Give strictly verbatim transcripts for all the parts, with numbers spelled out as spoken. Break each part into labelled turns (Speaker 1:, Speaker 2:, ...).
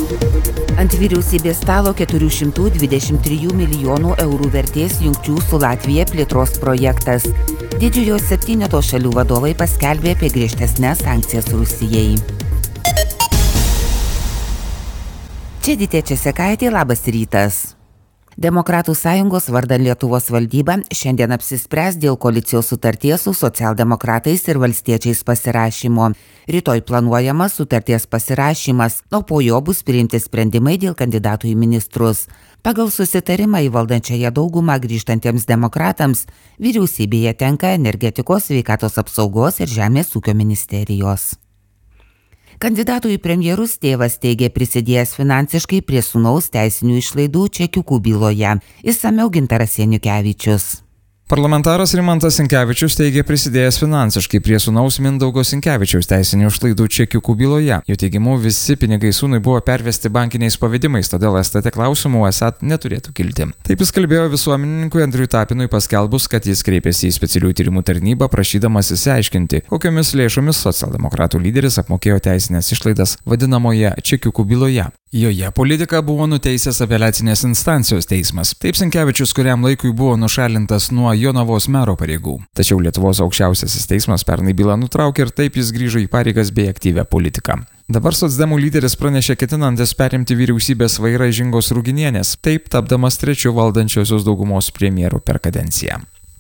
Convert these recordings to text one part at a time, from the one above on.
Speaker 1: Ant vyriausybės stalo keturi šimtai dvidešimt trijų milijonų eurų vertės jungčių su Latvija plėtros projektas. Didžiojo septyneto šalių vadovai paskelbė apie griežtesnes sankcijas Rusijai. Čia Ditė Česekaitė, labas rytas. Demokratų sąjungos vardan Lietuvos valdyba šiandien apsispręs dėl koalicijos sutarties su socialdemokratais ir valstiečiais pasirašymo. Rytoj planuojamas sutarties pasirašymas, o po jo bus priimti sprendimai dėl kandidatų į ministrus. Pagal susitarimą į valdančiąją daugumą grįžtantiems demokratams vyriausybėje tenka energetikos, sveikatos apsaugos ir žemės ūkio ministerijos. Kandidatų į premjerus tėvas teigė prisidėjęs finansiškai prie sūnaus teisinių išlaidų čekiukų byloje. Išsamiau Gintaras Janukevičius.
Speaker 2: Parlamentaras Rimantas Sinkevičius teigė prisidėjęs finansiškai prie sūnaus Mindaugo Sinkevičiaus teisinių išlaidų čekiukų byloje. Jo teigimu, visi pinigai sūnui buvo pervesti bankiniais pavedimais, todėl S T T klausimų esat neturėtų kilti. Taip jis kalbėjo visuomenininkui Andriui Tapinui paskelbus, kad jis kreipėsi į specialiųjų tyrimų tarnybą prašydamas išsiaiškinti, kokiomis lėšomis socialdemokratų lyderis apmokėjo teisinės išlaidas vadinamoje čekiukų byloje. Joje politiką buvo nuteisęs apeliacinės instancijos teismas. Taip Sinkevičius kuriam laikui buvo nušalintas nuo Jonavos mero pareigų. Tačiau Lietuvos aukščiausiasis teismas pernai bylą nutraukė ir taip jis grįžo į pareigas bei aktyvią politiką. Dabar socdemų lyderis pranešė ketinantis perimti vyriausybės vairą iš Ingos Ruginienės, taip tapdamas trečiu valdančiosios daugumos premjeru per kadenciją.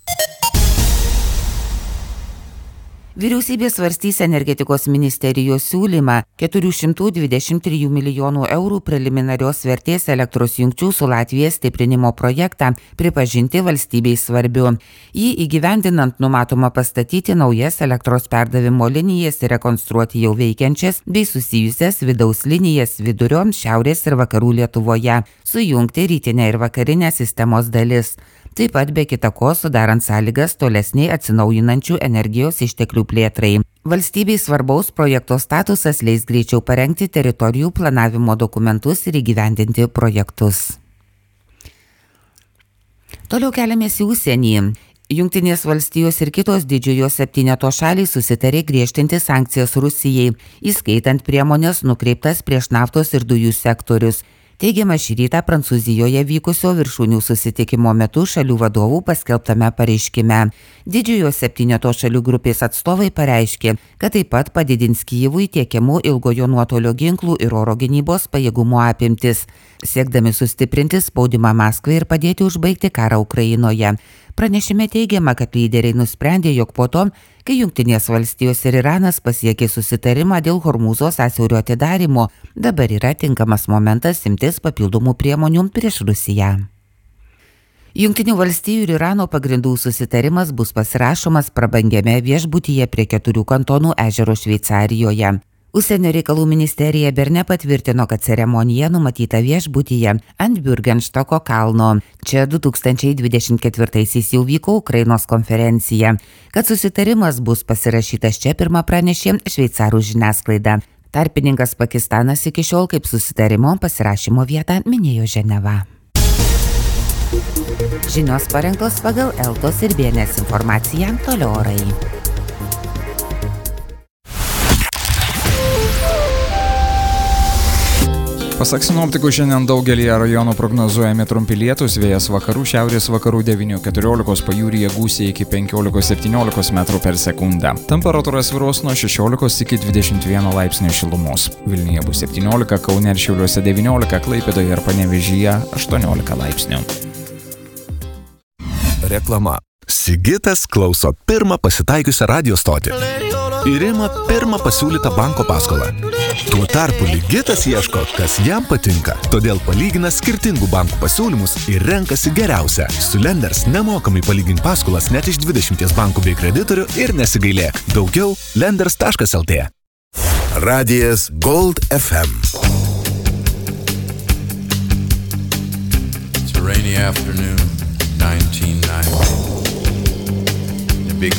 Speaker 1: Vyriausybė svarstys energetikos ministerijos siūlymą keturi šimtai dvidešimt trijų milijonų eurų preliminarios vertės elektros jungčių su Latvija stiprinimo projektą pripažinti valstybei svarbiu. Jį įgyvendinant numatoma pastatyti naujas elektros perdavimo linijas ir rekonstruoti jau veikiančias bei susijusias vidaus linijas vidurio, šiaurės ir vakarų Lietuvoje, sujungti rytinę ir vakarinę sistemos dalis. Taip pat be kita ko sudarant sąlygas tolesniai atsinaujinančių energijos išteklių plėtrai. Valstybei svarbaus projekto statusas leis greičiau parengti teritorijų planavimo dokumentus ir įgyvendinti projektus. Toliau keliamės į užsienį. Jungtinės valstijos ir kitos didžiojo septyneto šalys susitarė griežtinti sankcijas Rusijai, įskaitant priemonės nukreiptas prieš naftos ir dujų sektorius. Teigiama šį rytą Prancūzijoje vykusio viršūnių susitikimo metu šalių vadovų paskelbtame pareiškime. Didžiojo septyneto šalių grupės atstovai pareiškė, kad taip pat padidins Kijevui tiekiamų ilgojo nuotolio ginklų ir oro gynybos pajėgumo apimtis, siekdami sustiprinti spaudimą Maskvai ir padėti užbaigti karą Ukrainoje. Pranešime teigiama, kad lyderiai nusprendė, jog po to, kai Jungtinės valstijos ir Iranas pasiekė susitarimą dėl Hormūzo sąsiaurio atidarymo, dabar yra tinkamas momentas imtis papildomų priemonių prieš Rusiją. Jungtinių valstijų ir Irano pagrindų susitarimas bus pasirašomas prabangiame viešbutyje prie keturių kantonų ežero Šveicarijoje. Užsienio reikalų ministerija Berne patvirtino, kad ceremonija numatyta viešbutyje ant Bürgenstoko kalno. Čia du tūkstančiai dvidešimt ketvirtaisiais jau vyko Ukrainos konferencija. Kad susitarimas bus pasirašytas čia, pirmą pranešė šveicarų žiniasklaida. Tarpininkas Pakistanas iki šiol kaip susitarimo pasirašymo vietą minėjo Ženeva. Žinios parengtos pagal Eltos ir Bienės informaciją, toliau orai.
Speaker 2: Pasak sinoptikų, šiandien daugelyje rajonų prognozuojami trumpi lietūs, vėjas vakarų šiaurės vakarų devynių keturiolikos, pajūryje gūsiai iki penkiolikos septyniolikos metrų per sekundę. Temperatūra svyruos nuo šešiolikos iki dvidešimt vieno laipsnio šilumos. Vilniuje bus septyniolika, Kaune ir Šiauliuose devyniolika, Klaipėdoje ir Panevėžyje aštuoniolika laipsnių.
Speaker 3: Reklama. Sigitas klauso pirmą pasitaikiusią radio stotį ir ima pirmą pasiūlytą banko paskolą. Tuo tarpu Ligitas ieško, kas jam patinka. Todėl palygina skirtingų bankų pasiūlymus ir renkasi geriausią. Su Lenders nemokamai palygink paskolas net iš dvidešimties bankų bei kreditorių ir nesigailėk. Daugiau lenders taškas el tė. Radijas Gold F M.
Speaker 4: It's a rainy afternoon, nineteen ninety.